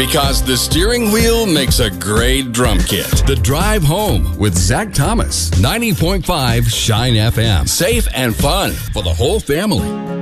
Because the steering wheel makes a great drum kit. The Drive Home with Zach Thomas. 90.5 Shine FM. Safe and fun for the whole family.